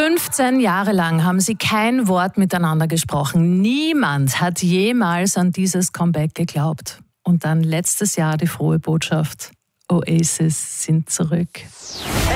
15 Jahre lang haben sie kein Wort miteinander gesprochen. Niemand hat jemals an dieses Comeback geglaubt. Und dann letztes Jahr die frohe Botschaft: Oasis sind zurück.